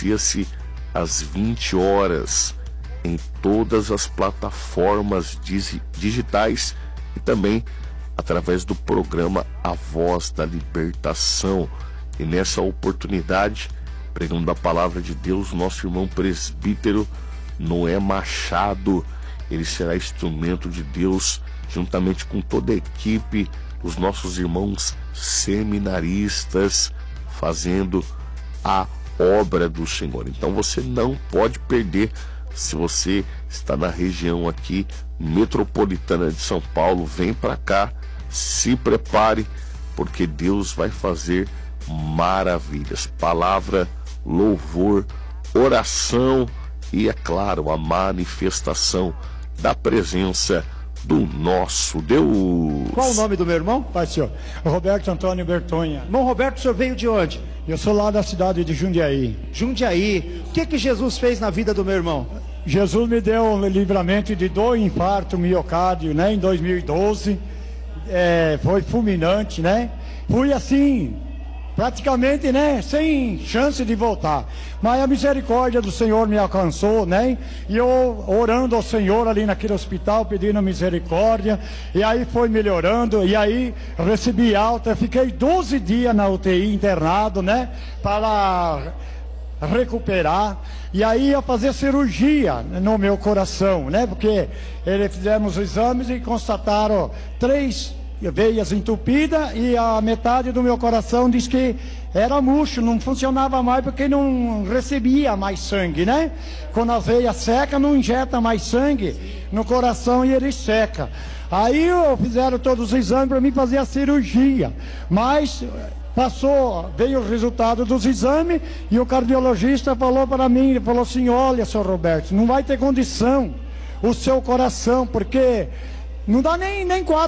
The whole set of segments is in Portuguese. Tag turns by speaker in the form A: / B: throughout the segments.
A: inicia-se às 20 horas em todas as plataformas digitais e também através do programa A Voz da Libertação. E nessa oportunidade, pregando a palavra de Deus, nosso irmão presbítero Noé Machado, ele será instrumento de Deus, juntamente com toda a equipe, os nossos irmãos seminaristas, fazendo a obra do Senhor. Então você não pode perder. Se você está na região aqui metropolitana de São Paulo, vem para cá, se prepare, porque Deus vai fazer maravilhas. Palavra, louvor, oração e, é claro, a manifestação da presença do nosso Deus.
B: Qual o nome do meu irmão?
C: Pai, senhor. Roberto Antônio Bertonha.
B: Irmão Roberto, o senhor veio de onde?
C: Eu sou lá da cidade de Jundiaí.
B: Jundiaí. O que Jesus fez na vida do meu irmão?
C: Jesus me deu um livramento de 2 infartos miocárdio, né, em 2012. Foi fulminante, né? Fui assim, praticamente, né, sem chance de voltar. Mas a misericórdia do Senhor me alcançou, né? E eu orando ao Senhor ali naquele hospital, pedindo misericórdia. E aí foi melhorando. E aí recebi alta. Fiquei 12 dias na UTI internado, né? Para recuperar. E aí ia fazer cirurgia no meu coração, né? Porque eles fizeram os exames e constataram 3 veias entupidas e a metade do meu coração diz que era murcho, não funcionava mais porque não recebia mais sangue, né? Quando a veia seca, não injeta mais sangue no coração e ele seca. Aí fizeram todos os exames para mim fazer a cirurgia, mas veio o resultado dos exames e o cardiologista falou para mim, ele falou assim: olha, senhor Roberto, não vai ter condição o seu coração, porque não dá nem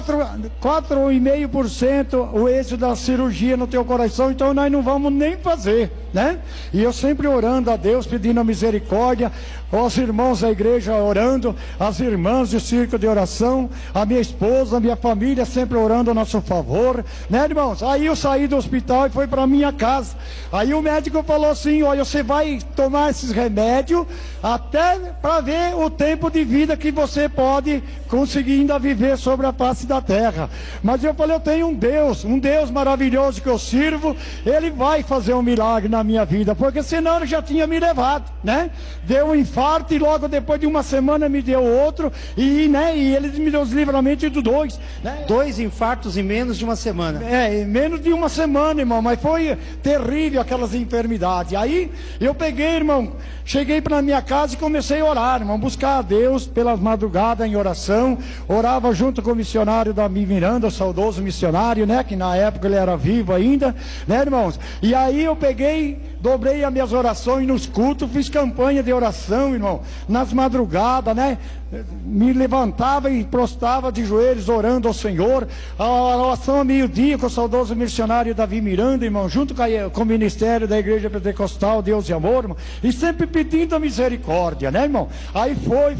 C: 4,5% o êxito da cirurgia no teu coração, então nós não vamos nem fazer, né? E eu sempre orando a Deus, pedindo a misericórdia, os irmãos da igreja orando, as irmãs do círculo de oração, a minha esposa, a minha família sempre orando a nosso favor, né, irmãos? Aí eu saí do hospital e fui para minha casa. Aí o médico falou assim: olha, você vai tomar esses remédios até para ver o tempo de vida que você pode conseguir ainda viver sobre a face da terra. Mas eu falei: eu tenho um Deus maravilhoso que eu sirvo, Ele vai fazer um milagre na minha vida, porque senão Ele já tinha me levado, né? Deu um infarto e logo depois de uma semana me deu outro, e Ele me deu os livramentos de 2, né?
B: 2 infartos em menos de uma semana.
C: Em menos de uma semana, irmão, mas foi terrível aquelas enfermidades. Aí eu peguei, irmão, cheguei para minha casa e comecei a orar, irmão, buscar a Deus pelas madrugadas em oração. Orava junto com o missionário Davi Miranda, o saudoso missionário, né? Que na época ele era vivo ainda, né, irmãos? E aí eu peguei, dobrei as minhas orações nos cultos, fiz campanha de oração, irmão, nas madrugadas, né? Me levantava e prostrava de joelhos orando ao Senhor. A oração a meio-dia com o saudoso missionário Davi Miranda, irmão, junto com o ministério da Igreja Pentecostal Deus e Amor, irmão, e sempre pedindo a misericórdia, né, irmão? Aí foi,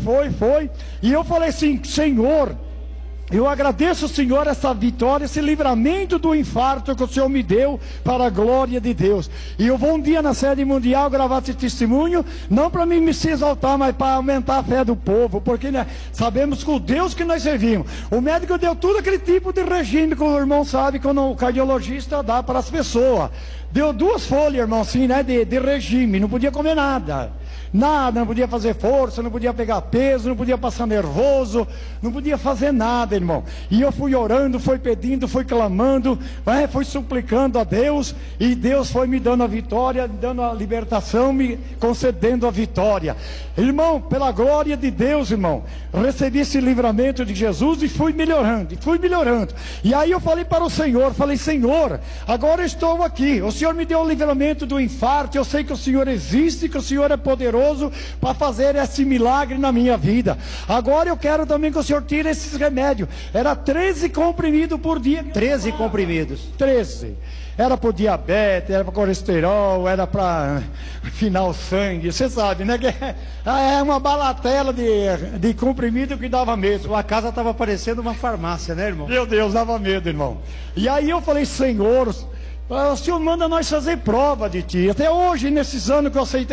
C: e eu falei assim: Senhor, eu agradeço, Senhor, essa vitória, esse livramento do infarto que o Senhor me deu para a glória de Deus. E eu vou um dia na sede mundial gravar esse testemunho, não para mim me se exaltar, mas para aumentar a fé do povo, porque, né, sabemos que o Deus que nós servimos, o médico deu tudo aquele tipo de regime que o irmão sabe quando o cardiologista dá para as pessoas. Deu 2 folhas, irmão, assim, né, de regime, não podia comer nada, não podia fazer força, não podia pegar peso, não podia passar nervoso, não podia fazer nada, irmão. E eu fui orando, fui pedindo, fui clamando, fui suplicando a Deus, e Deus foi me dando a vitória, dando a libertação, me concedendo a vitória. Irmão, pela glória de Deus, irmão, recebi esse livramento de Jesus e fui melhorando. E aí eu falei para o Senhor, Senhor, agora eu estou aqui, o Senhor me deu o livramento do infarto, eu sei que o Senhor existe, que o Senhor é poderoso para fazer esse milagre na minha vida. Agora eu quero também que o Senhor tire esses remédios. Era 13 comprimidos por dia.
B: 13 comprimidos.
C: 13. Era para diabetes, era para colesterol, era para afinar o sangue. Você sabe, né? Que é uma balatela de comprimido que dava medo.
B: Sua casa estava parecendo uma farmácia, né, irmão?
C: Meu Deus, dava medo, irmão. E aí eu falei: Senhor, o Senhor manda nós fazer prova de Ti. Até hoje, nesses anos que eu aceitei